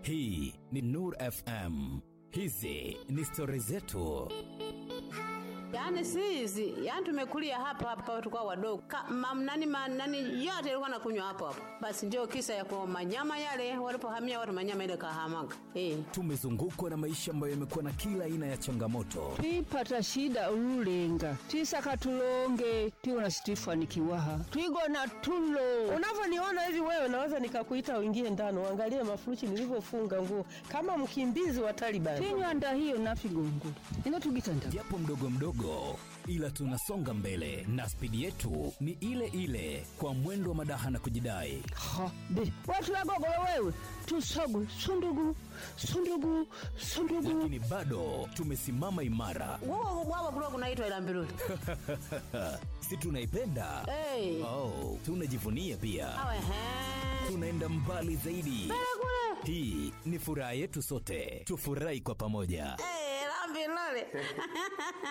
Hii ni Nur FM. Hizi ni story zetu. Yaani sisi, yaani tumekulia hapa tulikuwa wadogo. Nani yote ilikuwa nakunywa hapo. Basi ndio kisa ya kwa manyama yale walipohamia watu manyama ile kahamaga. Tumezungukwa na maisha ambayo yamekuwa na kila aina ya changamoto. Twipata shida ululenga. Twisaka tulonge, tiona Stefani Kiwaha. Twigona tulo. Unavyoniona hivi wewe naweza nikakuita uingie ndani uangalie mafurushi nilivyofunga nguo kama mkimbizi wa Taliban. Tinywanda hiyo nafigongo. Inatugitanda. Japo mdogo, ila tunasonga mbele na spidi yetu ni ile ile kwa mwendo wa madaha na kujidai. Ha, be, watu wagogolo wewe. Tusogu, sundugu. Lakini bado tumesimama imara. Wao kulikuwa kunaitwa Ilambiruli. Si tunaipenda? Oh, tunajivunia pia. Awe he. Tunaenda mbali zaidi. Hii ni furaha yetu sote. Tufurahi kwa pamoja. Ilambiruli.